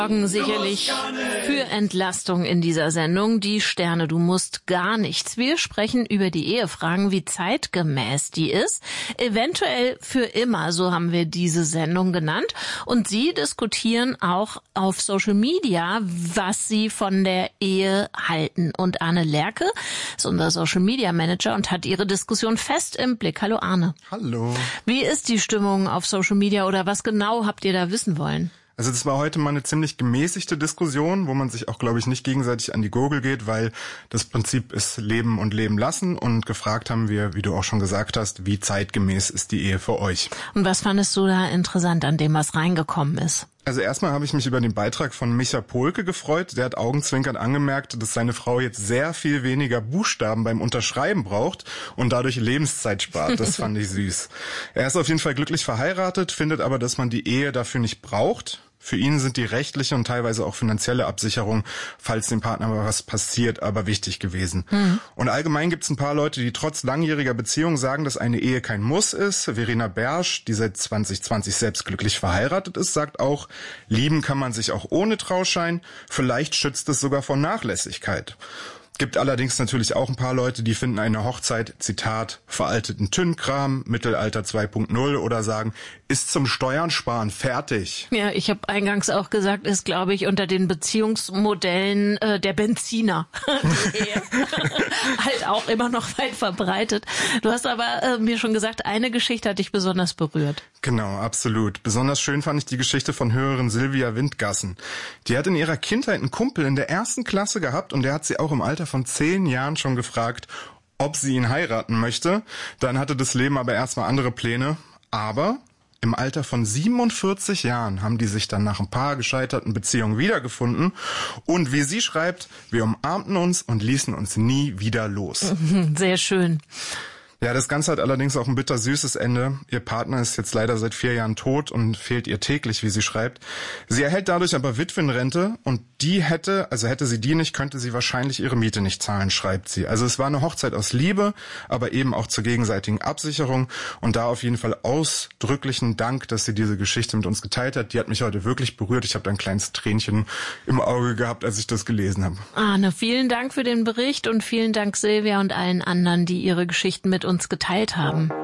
Sorgen sicherlich für Entlastung in dieser Sendung. Die Sterne, du musst gar nichts. Wir sprechen über die Ehefragen, wie zeitgemäß die ist. Eventuell für immer, so haben wir diese Sendung genannt. Und Sie diskutieren auch auf Social Media, was Sie von der Ehe halten. Und Arne Lerche ist unser Social Media Manager und hat Ihre Diskussion fest im Blick. Hallo Arne. Hallo. Wie ist die Stimmung auf Social Media oder was genau habt ihr da wissen wollen? Also das war heute mal eine ziemlich gemäßigte Diskussion, wo man sich auch, glaube ich, nicht gegenseitig an die Gurgel geht, weil das Prinzip ist Leben und Leben lassen. Und gefragt haben wir, wie du auch schon gesagt hast, wie zeitgemäß ist die Ehe für euch? Und was fandest du da interessant an dem, was reingekommen ist? Also erstmal habe ich mich über den Beitrag von Micha Pohlke gefreut. Der hat augenzwinkernd angemerkt, dass seine Frau jetzt sehr viel weniger Buchstaben beim Unterschreiben braucht und dadurch Lebenszeit spart. Das fand ich süß. Er ist auf jeden Fall glücklich verheiratet, findet aber, dass man die Ehe dafür nicht braucht. Für ihn sind die rechtliche und teilweise auch finanzielle Absicherung, falls dem Partner mal was passiert, aber wichtig gewesen. Und allgemein gibt es ein paar Leute, die trotz langjähriger Beziehung sagen, dass eine Ehe kein Muss ist. Verena Bersch, die seit 2020 selbst glücklich verheiratet ist, sagt auch, lieben kann man sich auch ohne Trauschein. Vielleicht schützt es sogar vor Nachlässigkeit. Gibt allerdings natürlich auch ein paar Leute, die finden eine Hochzeit, Zitat, veralteten Tünnkram, Mittelalter 2.0 oder sagen, ist zum Steuern sparen fertig. Ja, ich habe eingangs auch gesagt, ist, glaube ich, unter den Beziehungsmodellen der Benziner. Halt auch immer noch weit verbreitet. Du hast aber mir schon gesagt, eine Geschichte hat dich besonders berührt. Genau, absolut. Besonders schön fand ich die Geschichte von Hörerin Silvia Windgassen. Die hat in ihrer Kindheit einen Kumpel in der 1. Klasse gehabt und der hat sie auch im Alter von 10 Jahren schon gefragt, ob sie ihn heiraten möchte. Dann hatte das Leben aber erstmal andere Pläne. Aber im Alter von 47 Jahren haben die sich dann nach ein paar gescheiterten Beziehungen wiedergefunden. Und wie sie schreibt, wir umarmten uns und ließen uns nie wieder los. Sehr schön. Ja, das Ganze hat allerdings auch ein bittersüßes Ende. Ihr Partner ist jetzt leider seit 4 Jahren tot und fehlt ihr täglich, wie sie schreibt. Sie erhält dadurch aber Witwenrente und hätte sie die nicht, könnte sie wahrscheinlich ihre Miete nicht zahlen, schreibt sie. Also es war eine Hochzeit aus Liebe, aber eben auch zur gegenseitigen Absicherung und da auf jeden Fall ausdrücklichen Dank, dass sie diese Geschichte mit uns geteilt hat. Die hat mich heute wirklich berührt. Ich habe da ein kleines Tränchen im Auge gehabt, als ich das gelesen habe. Arne, vielen Dank für den Bericht und vielen Dank Silvia und allen anderen, die ihre Geschichten mit uns geteilt haben.